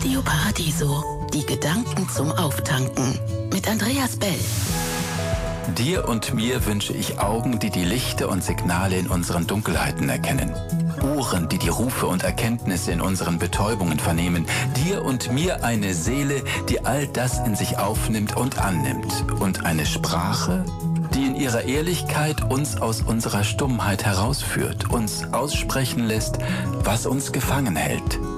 Radio Paradiso. Die Gedanken zum Auftanken. Mit Andreas Bell. Dir und mir wünsche ich Augen, die die Lichter und Signale in unseren Dunkelheiten erkennen. Ohren, die die Rufe und Erkenntnisse in unseren Betäubungen vernehmen. Dir und mir eine Seele, die all das in sich aufnimmt und annimmt. Und eine Sprache, die in ihrer Ehrlichkeit uns aus unserer Stummheit herausführt, uns aussprechen lässt, was uns gefangen hält.